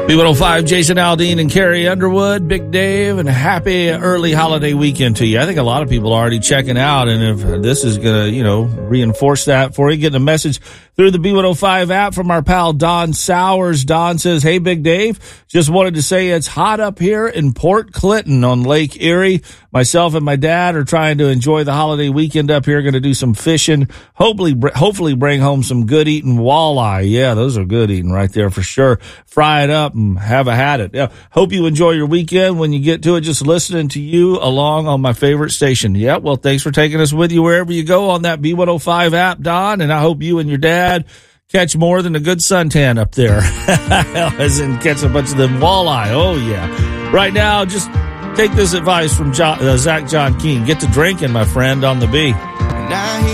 B105, Jason Aldean and Carrie Underwood, Big Dave, and a happy early holiday weekend to you. I think a lot of people are already checking out, and if this is going to, reinforce that for you, getting a message through the B105 app from our pal Don Sowers. Don says, hey, Big Dave, just wanted to say it's hot up here in Port Clinton on Lake Erie. Myself and my dad are trying to enjoy the holiday weekend up here. Going to do some fishing. Hopefully bring home some good eating walleye. Yeah, those are good eating right there for sure. Fry it up and have a had it. Yeah. Hope you enjoy your weekend when you get to it. Just listening to you along on my favorite station. Yeah, well, thanks for taking us with you wherever you go on that B105 app, Don. And I hope you and your dad catch more than a good suntan up there. As in catch a bunch of them walleye. Oh, yeah. Right now, just take this advice from Zach John Keene. Get to drinking, my friend, on the B.